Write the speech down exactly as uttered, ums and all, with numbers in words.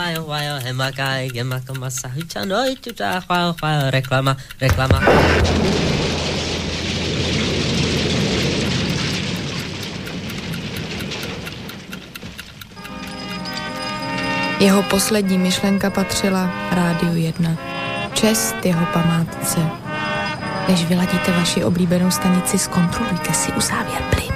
wajo, wajo, hemakai, gemakamasa, hučanoj, tuta, chwao, chwao, reklama, reklama. Jeho poslední myšlenka patřila Rádiu jedna. Čest jeho památce. Než vyladíte vaši oblíbenou stanici, zkontrolujte si uzávěr plynu.